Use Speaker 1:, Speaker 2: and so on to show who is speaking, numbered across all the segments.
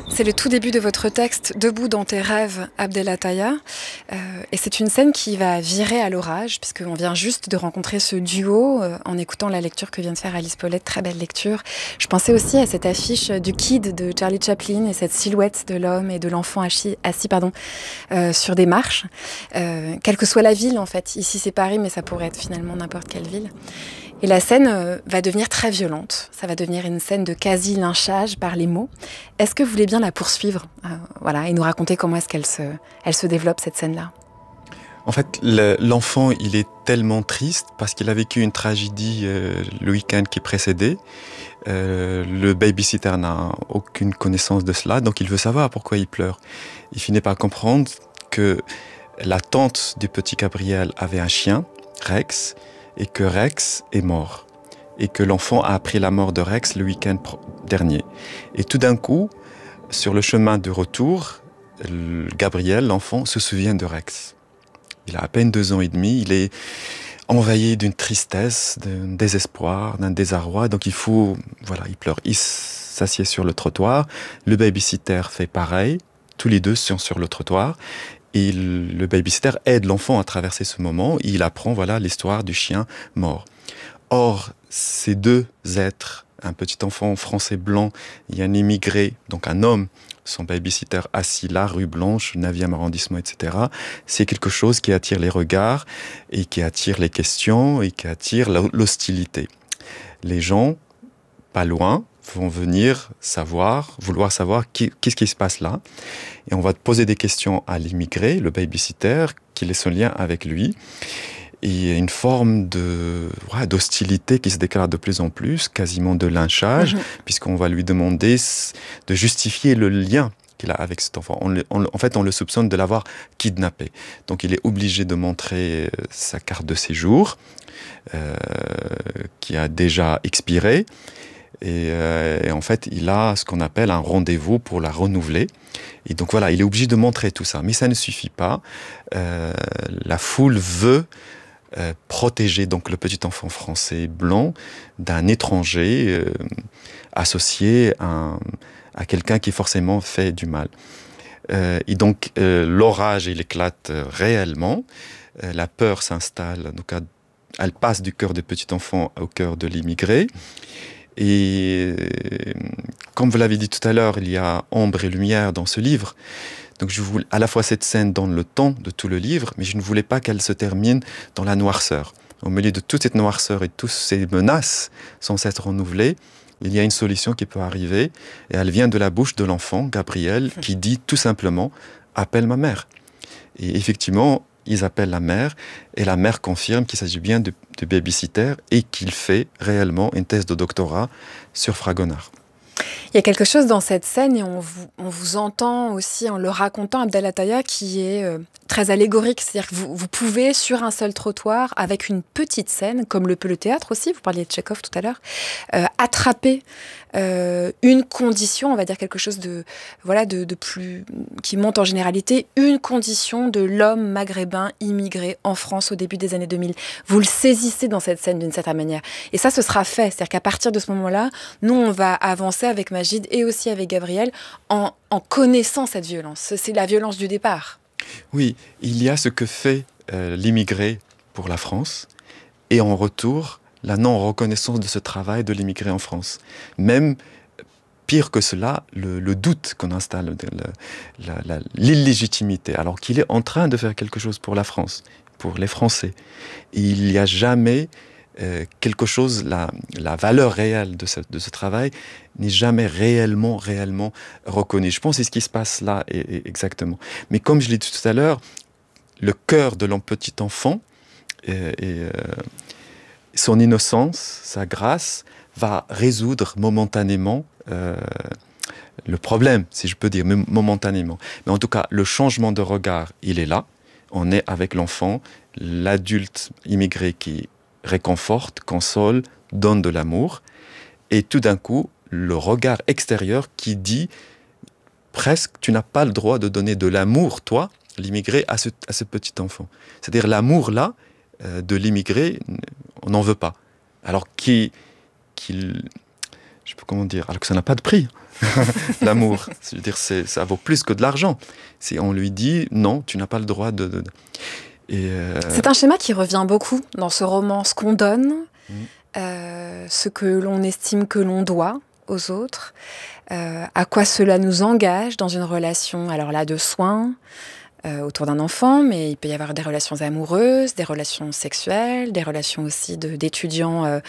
Speaker 1: C'est le tout début de votre texte Debout dans tes rêves, Abdelataya. Et c'est une scène qui va virer à l'orage, puisqu'on vient juste de rencontrer ce duo en écoutant la lecture que vient de faire Alice Paulette. Très belle lecture. Je pensais aussi à cette affiche du Kid de Charlie Chaplin et cette silhouette de l'homme et de l'enfant assis sur des marches. Quelle que soit la ville, en fait. Ici, c'est Paris, mais ça pourrait être finalement n'importe quelle ville. Et la scène va devenir très violente. Ça va devenir une scène de quasi-lynchage par les mots. Est-ce que vous voulez bien la poursuivre et nous raconter comment est-ce elle se développe, cette scène-là?
Speaker 2: En fait, l'enfant, il est tellement triste parce qu'il a vécu une tragédie le week-end qui précédait. Le babysitter n'a aucune connaissance de cela, donc il veut savoir pourquoi il pleure. Il finit par comprendre que la tante du petit Gabriel avait un chien, Rex, et que Rex est mort. Et que l'enfant a appris la mort de Rex le week-end dernier. Et tout d'un coup, sur le chemin de retour, Gabriel, l'enfant, se souvient de Rex. Il a à peine 2 ans et demi, il est envahi d'une tristesse, d'un désespoir, d'un désarroi. Donc il pleure. Il s'assied sur le trottoir. Le babysitter fait pareil. Tous les deux sont sur le trottoir. Et le babysitter aide l'enfant à traverser ce moment. Et il apprend, l'histoire du chien mort. Or, ces deux êtres, un petit enfant français blanc et un immigré, donc un homme, son babysitter assis là, rue Blanche, 9e arrondissement, etc., c'est quelque chose qui attire les regards et qui attire les questions et qui attire l'hostilité. Les gens, pas loin, vont venir vouloir savoir qu'est-ce qui se passe là. Et on va poser des questions à l'immigré, le babysitter, qui est son lien avec lui. Et il y a une forme d'hostilité qui se déclare de plus en plus, quasiment de lynchage, puisqu'on va lui demander de justifier le lien qu'il a avec cet enfant. En fait, on le soupçonne de l'avoir kidnappé. Donc il est obligé de montrer sa carte de séjour, qui a déjà expiré. Et en fait, il a ce qu'on appelle un rendez-vous pour la renouveler. Et donc il est obligé de montrer tout ça. Mais ça ne suffit pas. La foule veut protéger donc le petit enfant français blanc d'un étranger associé à quelqu'un qui forcément fait du mal. Et donc l'orage, il éclate réellement. La peur s'installe. Donc elle passe du cœur du petit enfant au cœur de l'immigré. Et comme vous l'avez dit tout à l'heure, il y a ombre et lumière dans ce livre. Donc je voulais à la fois cette scène donne le ton de tout le livre, mais je ne voulais pas qu'elle se termine dans la noirceur. Au milieu de toute cette noirceur et toutes ces menaces sans s'être renouvelées, il y a une solution qui peut arriver, et elle vient de la bouche de l'enfant, Gabriel, qui dit tout simplement « Appelle ma mère ». Et effectivement, ils appellent la mère, et la mère confirme qu'il s'agit bien de babysitter et qu'il fait réellement une thèse de doctorat sur Fragonard.
Speaker 1: Il y a quelque chose dans cette scène, et on vous entend aussi en le racontant, Abdelataya, qui est très allégorique. C'est-à-dire que vous pouvez, sur un seul trottoir, avec une petite scène, comme le peut le théâtre aussi, vous parliez de Tchekhov tout à l'heure, attraper une condition, on va dire quelque chose de plus qui monte en généralité, une condition de l'homme maghrébin immigré en France au début des années 2000. Vous le saisissez dans cette scène d'une certaine manière. Et ça, ce sera fait. C'est-à-dire qu'à partir de ce moment-là, nous, on va avancer avec Magid et aussi avec Gabriel en connaissant cette violence. C'est la violence du départ.
Speaker 2: Oui, il y a ce que fait l'immigré pour la France, et en retour, la non-reconnaissance de ce travail de l'immigré en France. Même pire que cela, le doute qu'on installe, l'illégitimité, alors qu'il est en train de faire quelque chose pour la France, pour les Français. Et il n'y a jamais quelque chose, la valeur réelle de ce travail n'est jamais réellement reconnue. Je pense que c'est ce qui se passe là exactement. Mais comme je l'ai dit tout à l'heure, le cœur de petit enfant et son innocence, sa grâce, va résoudre momentanément le problème, si je peux dire, momentanément. Mais en tout cas, le changement de regard, il est là. On est avec l'enfant, l'adulte immigré qui réconforte, console, donne de l'amour. Et tout d'un coup, le regard extérieur qui dit presque, tu n'as pas le droit de donner de l'amour, toi, l'immigré, à ce petit enfant. C'est-à-dire l'amour là, de l'immigré, on n'en veut pas. Alors comment dire, alors que ça n'a pas de prix, l'amour. Je veux dire, ça vaut plus que de l'argent. On lui dit, non, tu n'as pas le droit de...
Speaker 1: C'est un schéma qui revient beaucoup dans ce roman, ce qu'on donne, ce que l'on estime que l'on doit aux autres, à quoi cela nous engage dans une relation, alors là, de soins, autour d'un enfant, mais il peut y avoir des relations amoureuses, des relations sexuelles, des relations aussi d'étudiants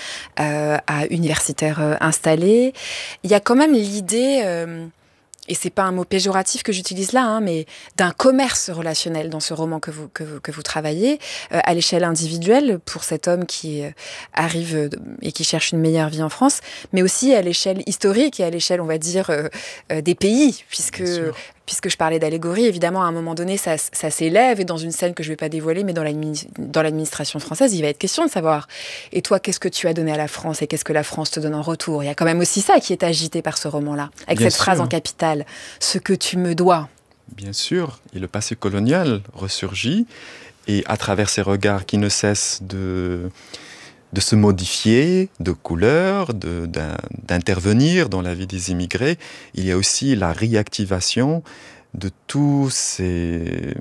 Speaker 1: à universitaires installés. Il y a quand même l'idée, et c'est pas un mot péjoratif que j'utilise là, mais d'un commerce relationnel dans ce roman que vous travaillez, à l'échelle individuelle pour cet homme qui arrive et qui cherche une meilleure vie en France, mais aussi à l'échelle historique et à l'échelle, on va dire, des pays, puisque je parlais d'allégorie, évidemment, à un moment donné, ça s'élève, et dans une scène que je ne vais pas dévoiler, mais dans l'administration française, il va être question de savoir, et toi, qu'est-ce que tu as donné à la France, et qu'est-ce que la France te donne en retour? Il y a quand même aussi ça qui est agité par ce roman-là, avec cette phrase en capitale, « ce que tu me dois ».
Speaker 2: Bien sûr, et le passé colonial ressurgit, et à travers ces regards qui ne cessent de se modifier, de couleur, d'intervenir dans la vie des immigrés, il y a aussi la réactivation de tous ces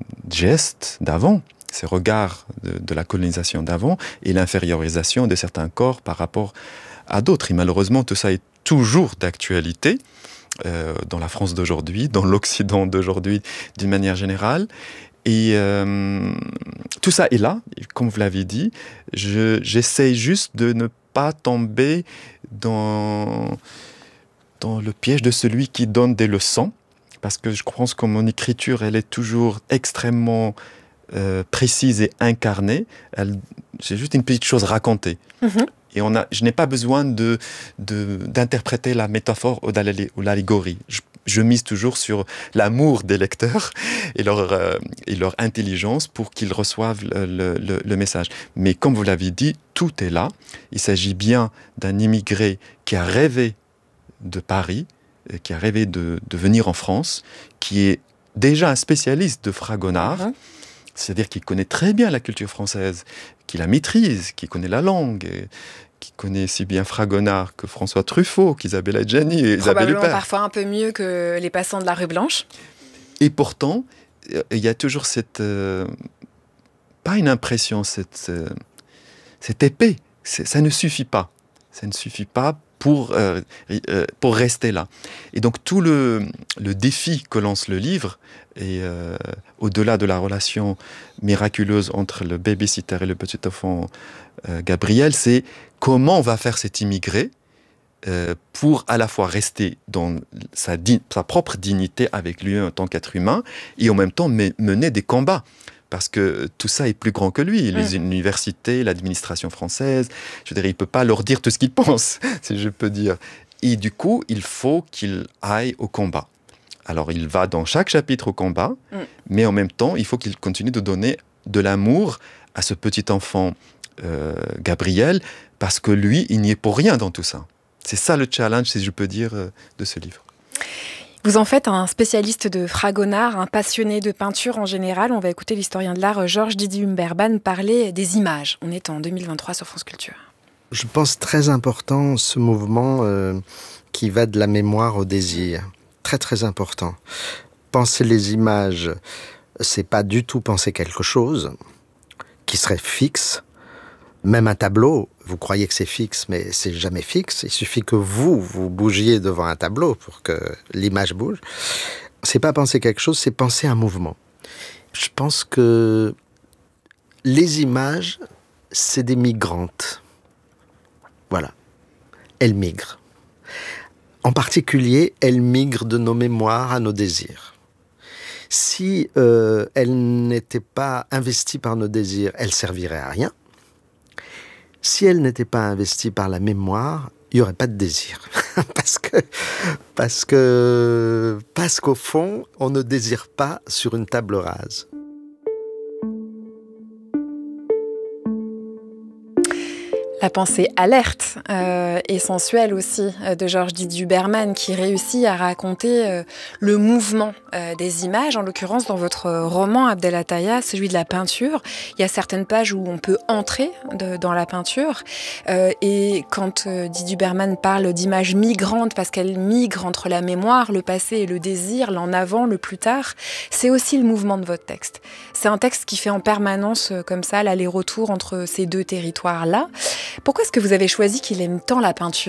Speaker 2: gestes d'avant, ces regards de la colonisation d'avant, et l'infériorisation de certains corps par rapport à d'autres. Et malheureusement, tout ça est toujours d'actualité dans la France d'aujourd'hui, dans l'Occident d'aujourd'hui d'une manière générale. Et tout ça est là, comme vous l'avez dit. J'essaye juste de ne pas tomber dans le piège de celui qui donne des leçons, parce que je pense que mon écriture, elle est toujours extrêmement précise et incarnée. J'ai juste une petite chose racontée. Et je n'ai pas besoin d'interpréter la métaphore ou l'allégorie. Je mise toujours sur l'amour des lecteurs et leur intelligence pour qu'ils reçoivent le message. Mais comme vous l'avez dit, tout est là. Il s'agit bien d'un immigré qui a rêvé de Paris, qui a rêvé de venir en France, qui est déjà un spécialiste de Fragonard, c'est-à-dire qu'il connaît très bien la culture française, qu'il la maîtrise, qu'il connaît la langue, qui connaît si bien Fragonard que François Truffaut, qu'Isabelle Adjani et Isabelle Huppert.
Speaker 1: Parfois un peu mieux que les passants de la rue Blanche.
Speaker 2: Et pourtant, il y a toujours cette... pas une impression, cette épée. Ça ne suffit pas. Ça ne suffit pas pour rester là. Et donc tout le défi que lance le livre, et au-delà de la relation miraculeuse entre le babysitter et le petit enfant Gabriel, c'est comment on va faire cet immigré pour à la fois rester dans sa propre dignité avec lui en tant qu'être humain, et en même temps mener des combats. Parce que tout ça est plus grand que lui. Les universités, l'administration française, je dirais, il ne peut pas leur dire tout ce qu'il pense, si je peux dire. Et du coup, il faut qu'il aille au combat. Alors, il va dans chaque chapitre au combat, mais en même temps, il faut qu'il continue de donner de l'amour à ce petit enfant Gabriel, parce que lui, il n'y est pour rien dans tout ça. C'est ça le challenge, si je peux dire, de ce livre.
Speaker 1: Vous en faites un spécialiste de Fragonard, un passionné de peinture en général. On va écouter l'historien de l'art Georges Didier Humberban parler des images. On est en 2023 sur France Culture.
Speaker 3: Je pense très important ce mouvement qui va de la mémoire au désir. Très très important. Penser les images, c'est pas du tout penser quelque chose qui serait fixe. Même un tableau, vous croyez que c'est fixe, mais c'est jamais fixe. Il suffit que vous bougiez devant un tableau pour que l'image bouge. C'est pas penser quelque chose, c'est penser un mouvement. Je pense que les images, c'est des migrantes. Voilà. Elles migrent. En particulier, elles migrent de nos mémoires à nos désirs. Si elles n'étaient pas investies par nos désirs, elles serviraient à rien. Si elle n'était pas investie par la mémoire, il n'y aurait pas de désir. parce qu'au fond, on ne désire pas sur une table rase.
Speaker 1: La pensée alerte et sensuelle aussi de Georges Didier Huberman qui réussit à raconter le mouvement des images. En l'occurrence, dans votre roman Abdel-Attaya, celui de la peinture, il y a certaines pages où on peut entrer dans la peinture. Et quand Didier Huberman parle d'images migrantes, parce qu'elles migrent entre la mémoire, le passé et le désir, l'en avant, le plus tard, c'est aussi le mouvement de votre texte. C'est un texte qui fait en permanence comme ça l'aller-retour entre ces deux territoires-là. Pourquoi est-ce que vous avez choisi qu'il aime tant la peinture ?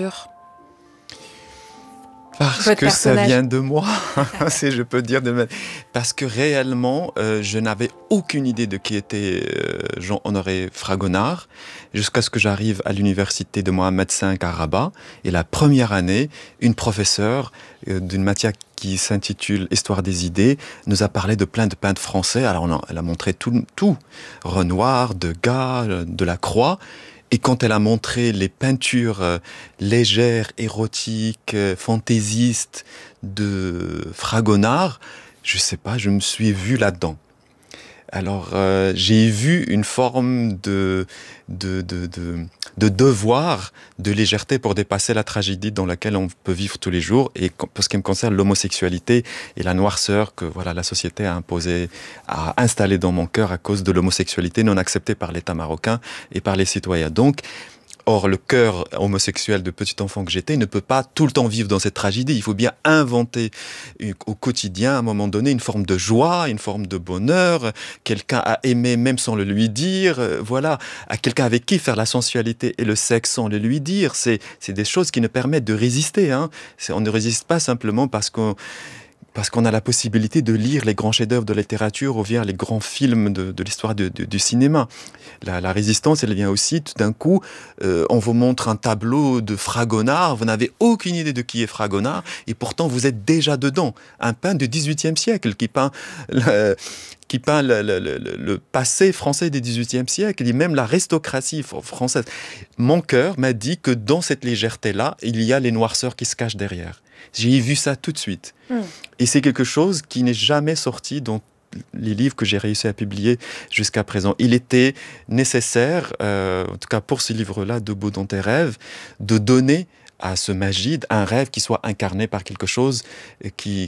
Speaker 2: Parce que ça vient de moi, si je peux dire. Parce que réellement, je n'avais aucune idée de qui était Jean-Honoré Fragonard, jusqu'à ce que j'arrive à l'université de Mohammed V à Rabat. Et la première année, une professeure d'une matière qui s'intitule Histoire des idées nous a parlé de plein de peintres français. Alors elle a montré tout, Renoir, Degas, Delacroix. Et quand elle a montré les peintures légères, érotiques, fantaisistes de Fragonard, je sais pas, je me suis vu là-dedans. Alors j'ai vu une forme de devoir, de légèreté pour dépasser la tragédie dans laquelle on peut vivre tous les jours. Et pour ce qui me concerne, l'homosexualité et la noirceur que la société a installée dans mon cœur à cause de l'homosexualité non acceptée par l'État marocain et par les citoyens. Donc, or, le cœur homosexuel de petit enfant que j'étais ne peut pas tout le temps vivre dans cette tragédie. Il faut bien inventer au quotidien, à un moment donné, une forme de joie, une forme de bonheur, quelqu'un à aimer même sans le lui dire, à quelqu'un avec qui faire la sensualité et le sexe sans le lui dire. C'est des choses qui nous permettent de résister. On ne résiste pas simplement parce qu'on a la possibilité de lire les grands chefs-d'œuvre de la littérature ou bien les grands films de l'histoire du cinéma. La résistance, elle vient aussi, tout d'un coup, on vous montre un tableau de Fragonard, vous n'avez aucune idée de qui est Fragonard, et pourtant vous êtes déjà dedans. Un peintre du XVIIIe siècle qui peint le passé français du XVIIIe siècle, et même l'aristocratie française. Mon cœur m'a dit que dans cette légèreté-là, il y a les noirceurs qui se cachent derrière. J'ai vu ça tout de suite. Et c'est quelque chose qui n'est jamais sorti dans les livres que j'ai réussi à publier jusqu'à présent. Il était nécessaire, en tout cas pour ce livre-là, Debout dans tes rêves, de donner à ce Magid un rêve qui soit incarné par quelque chose qui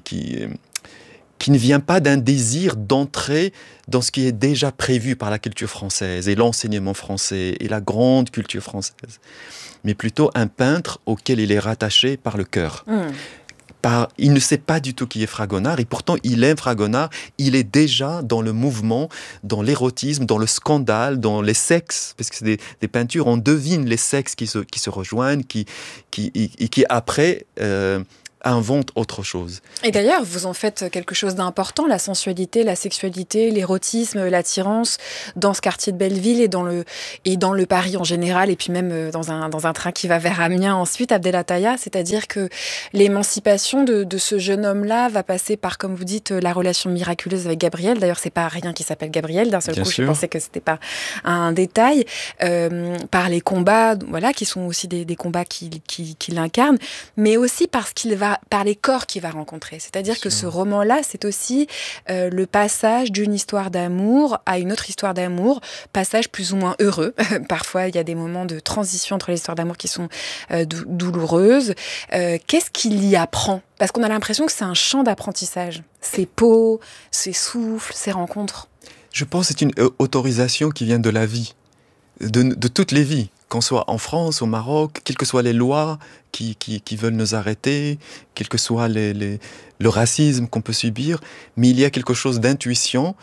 Speaker 2: ne vient pas d'un désir d'entrer dans ce qui est déjà prévu par la culture française et l'enseignement français et la grande culture française, mais plutôt un peintre auquel il est rattaché par le cœur. Il ne sait pas du tout qui est Fragonard, et pourtant il aime Fragonard. Il est déjà dans le mouvement, dans l'érotisme, dans le scandale, dans les sexes, parce que c'est des peintures, on devine les sexes qui se rejoignent, qui après invente autre chose.
Speaker 1: Et d'ailleurs, vous en faites quelque chose d'important, la sensualité, la sexualité, l'érotisme, l'attirance dans ce quartier de Belleville et dans le Paris en général, et puis même dans un train qui va vers Amiens ensuite, Abdel-Attaya, c'est-à-dire que l'émancipation de ce jeune homme-là va passer par, comme vous dites, la relation miraculeuse avec Gabriel. D'ailleurs, c'est pas rien qui s'appelle Gabriel, d'un seul coup, je pensais que c'était pas un détail, par les combats, qui sont aussi des combats qui l'incarnent, mais aussi parce qu'il va par les corps qu'il va rencontrer. C'est-à-dire que ce roman-là, c'est aussi le passage d'une histoire d'amour à une autre histoire d'amour, passage plus ou moins heureux. Parfois, il y a des moments de transition entre les histoires d'amour qui sont douloureuses. Qu'est-ce qu'il y apprend ? Parce qu'on a l'impression que c'est un champ d'apprentissage. Ses peaux, ses souffles, ses rencontres.
Speaker 2: Je pense que c'est une autorisation qui vient de la vie, de toutes les vies. Qu'on soit en France, au Maroc, quelles que soient les lois qui veulent nous arrêter, quel que soit le racisme qu'on peut subir, mais il y a quelque chose d'intuition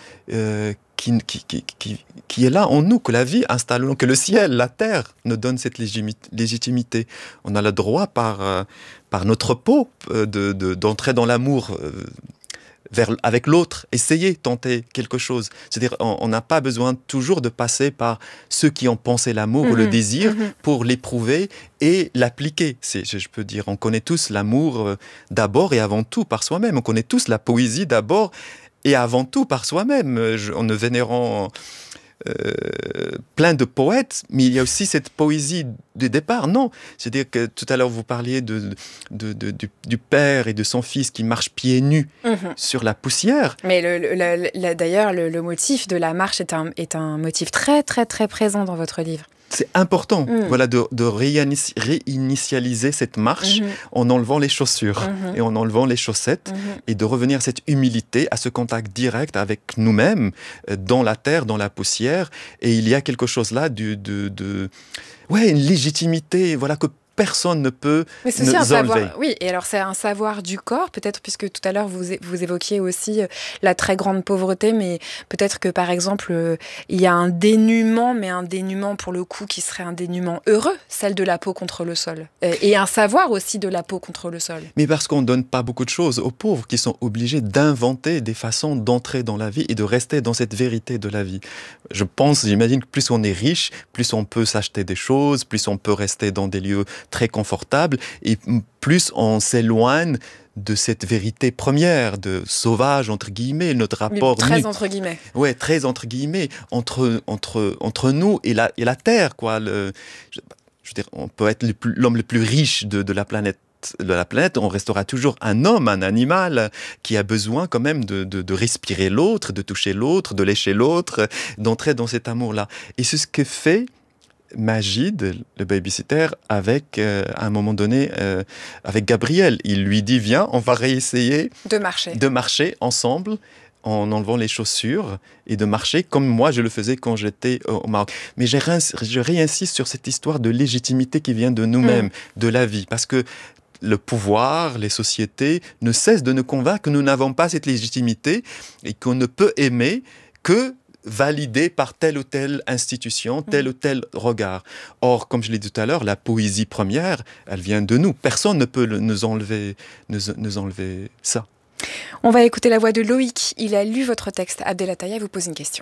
Speaker 2: qui est là en nous, que la vie installe, que le ciel, la terre nous donne cette légitimité. On a le droit par notre peau d'entrer dans l'amour avec l'autre, essayer, tenter quelque chose. C'est-à-dire, on n'a pas besoin toujours de passer par ceux qui ont pensé l'amour ou le désir pour l'éprouver et l'appliquer. Je peux dire, on connaît tous l'amour d'abord et avant tout par soi-même. On connaît tous la poésie d'abord et avant tout par soi-même. En ne vénérant plein de poètes, mais il y a aussi cette poésie du départ. Non, c'est-à-dire que tout à l'heure vous parliez du père et de son fils qui marchent pieds nus sur la poussière.
Speaker 1: Mais d'ailleurs, le motif de la marche est un motif très très très présent dans votre livre.
Speaker 2: c'est important, voilà, de réinitialiser cette marche en enlevant les chaussures et en enlevant les chaussettes et de revenir à cette humilité, à ce contact direct avec nous-mêmes, dans la terre, dans la poussière. Et il y a quelque chose là une légitimité, voilà, que personne ne peut nous enlever.
Speaker 1: Oui, et alors c'est un savoir du corps, peut-être, puisque tout à l'heure vous évoquiez aussi la très grande pauvreté, mais peut-être que par exemple il y a un dénuement, mais un dénuement pour le coup qui serait un dénuement heureux, celle de la peau contre le sol, et un savoir aussi de la peau contre le sol.
Speaker 2: Mais parce qu'on ne donne pas beaucoup de choses aux pauvres qui sont obligés d'inventer des façons d'entrer dans la vie et de rester dans cette vérité de la vie. J'imagine que plus on est riche, plus on peut s'acheter des choses, plus on peut rester dans des lieux très confortable, et plus on s'éloigne de cette vérité première, de sauvage, entre guillemets, notre rapport...
Speaker 1: Très entre guillemets.
Speaker 2: Ouais, très entre guillemets, entre nous et la Terre, quoi. Je veux dire, on peut être l'homme le plus riche de la planète, on restera toujours un homme, un animal qui a besoin quand même de respirer l'autre, de toucher l'autre, de lécher l'autre, d'entrer dans cet amour-là. Et c'est ce que fait Majid, le babysitter, avec, à un moment donné, avec Gabriel. Il lui dit, viens, on va réessayer de marcher ensemble, en enlevant les chaussures, et de marcher comme moi je le faisais quand j'étais au Maroc. Mais je réinsiste sur cette histoire de légitimité qui vient de nous-mêmes, de la vie, parce que le pouvoir, les sociétés ne cessent de nous convaincre que nous n'avons pas cette légitimité et qu'on ne peut aimer que validé par telle ou telle institution, tel ou tel regard. Or, comme je l'ai dit tout à l'heure, la poésie première, elle vient de nous. Personne ne peut nous enlever ça.
Speaker 1: On va écouter la voix de Loïc. Il a lu votre texte. Abdelataya vous pose une question.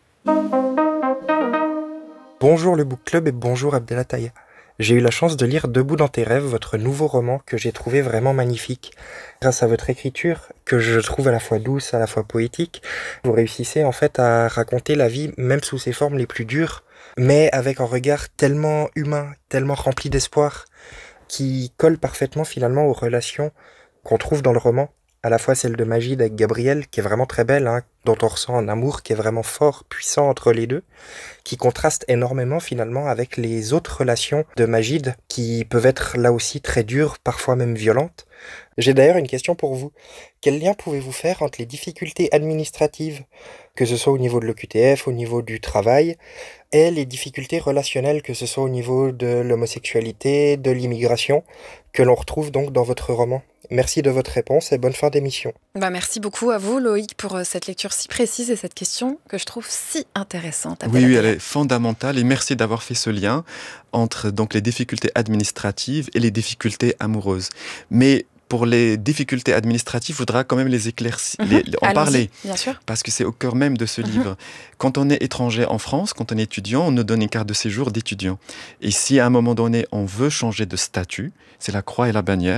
Speaker 4: Bonjour le Book Club et bonjour Abdelataya. J'ai eu la chance de lire Debout dans tes rêves, votre nouveau roman que j'ai trouvé vraiment magnifique. Grâce à votre écriture, que je trouve à la fois douce, à la fois poétique, vous réussissez en fait à raconter la vie même sous ses formes les plus dures, mais avec un regard tellement humain, tellement rempli d'espoir, qui colle parfaitement finalement aux relations qu'on trouve dans le roman. À la fois celle de Majid avec Gabriel, qui est vraiment très belle, dont on ressent un amour qui est vraiment fort, puissant entre les deux, qui contraste énormément finalement avec les autres relations de Majid, qui peuvent être là aussi très dures, parfois même violentes. J'ai d'ailleurs une question pour vous. Quel lien pouvez-vous faire entre les difficultés administratives, que ce soit au niveau de l'OQTF, au niveau du travail, et les difficultés relationnelles, que ce soit au niveau de l'homosexualité, de l'immigration, que l'on retrouve donc dans votre roman? Merci de votre réponse et bonne fin d'émission.
Speaker 1: Merci beaucoup à vous, Loïc, pour cette lecture si précise et cette question que je trouve si intéressante.
Speaker 2: Oui, elle est fondamentale et merci d'avoir fait ce lien entre donc, les difficultés administratives et les difficultés amoureuses. Mais pour les difficultés administratives, il faudra quand même les éclaircir, en parler,
Speaker 1: bien sûr.
Speaker 2: Parce que c'est au cœur même de ce livre. Quand on est étranger en France, quand on est étudiant, on nous donne une carte de séjour d'étudiant. Et si à un moment donné, on veut changer de statut, c'est la croix et la bannière.